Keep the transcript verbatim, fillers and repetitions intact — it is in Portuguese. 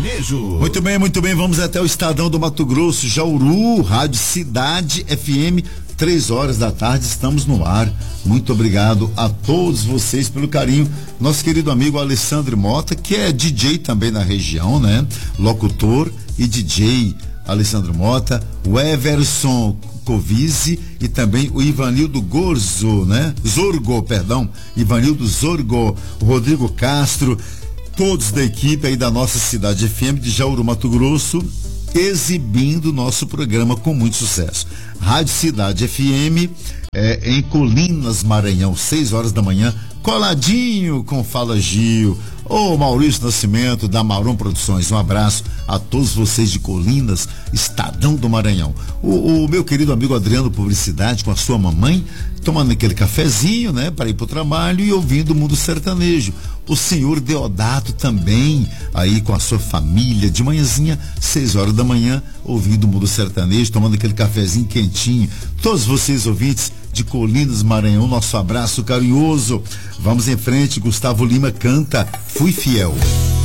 Sertanejo. Muito bem, muito bem, vamos até o Estadão do Mato Grosso, Jauru, Rádio Cidade F M, três horas da tarde, estamos no ar. Muito obrigado a todos vocês pelo carinho. Nosso querido amigo Alessandro Mota, que é D J também na região, né? Locutor e D J Alessandro Mota, o Everson Covise e também o Ivanildo Gorzo, né? Zorgo, perdão, Ivanildo Zorgo, o Rodrigo Castro, todos da equipe aí da nossa Cidade F M de Jauru, Mato Grosso, exibindo nosso programa com muito sucesso. Rádio Cidade F M, é, em Colinas, Maranhão, seis horas da manhã, coladinho com Fala Gil. Ô Maurício Nascimento, da Mauron Produções, um abraço a todos vocês de Colinas, Estadão do Maranhão. O, o meu querido amigo Adriano Publicidade com a sua mamãe, tomando aquele cafezinho, né, para ir pro trabalho e ouvindo o Mundo Sertanejo. O senhor Deodato também, aí com a sua família, de manhãzinha, seis horas da manhã, ouvindo o Mundo Sertanejo, tomando aquele cafezinho quentinho. Todos vocês ouvintes de Colinas, Maranhão, nosso abraço carinhoso. Vamos em frente, Gustavo Lima canta Fui Fiel.